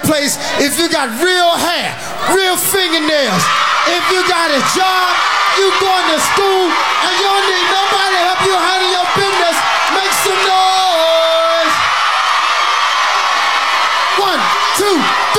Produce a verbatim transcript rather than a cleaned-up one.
place if you got real hair, real fingernails, if you got a job,